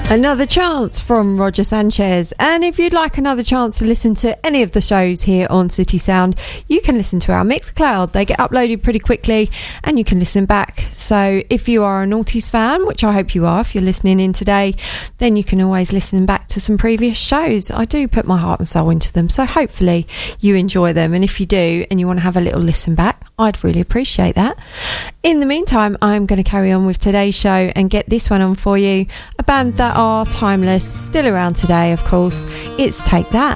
Another Chance from Roger Sanchez. And if you'd like another chance to listen to any of the shows here on City Sound, you can listen to our Mixcloud. They get uploaded pretty quickly and you can listen back. So if you are a Naughties fan, which I hope you are if you're listening in today, then you can always listen back to some previous shows. I do put my heart and soul into them, so hopefully you enjoy them. And if you do and you want to have a little listen back, I'd really appreciate that. In the meantime, I'm going to carry on with today's show and get this one on for you. A band that are timeless, still around today, of course. It's Take That.